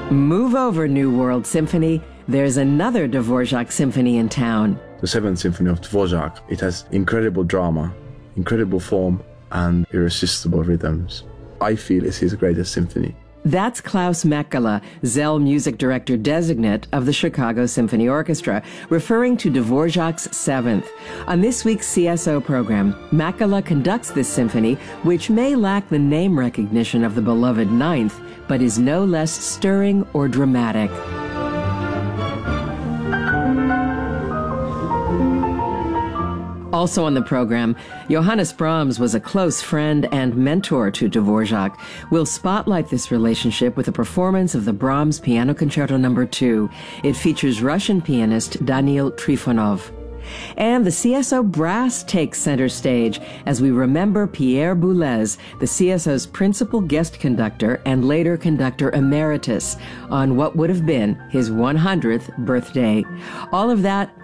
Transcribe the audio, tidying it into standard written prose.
Move over, New World Symphony. There's another Dvorak symphony in town. The Seventh Symphony of Dvorak. It has incredible drama, incredible form, and irresistible rhythms. I feel it's his greatest symphony. That's Klaus Mäkelä, Zell Music Director Designate of the Chicago Symphony Orchestra, referring to Dvorak's Seventh. On this week's CSO program, Mäkelä conducts this symphony, which may lack the name recognition of the beloved Ninth, but is no less stirring or dramatic. Also on the program, Johannes Brahms was a close friend and mentor to Dvorak. We'll spotlight this relationship with a performance of the Brahms Piano Concerto No. 2. It features Russian pianist Daniil Trifonov. And the CSO Brass takes center stage as we remember Pierre Boulez, the CSO's principal guest conductor and later conductor emeritus, on what would have been his 100th birthday. All of that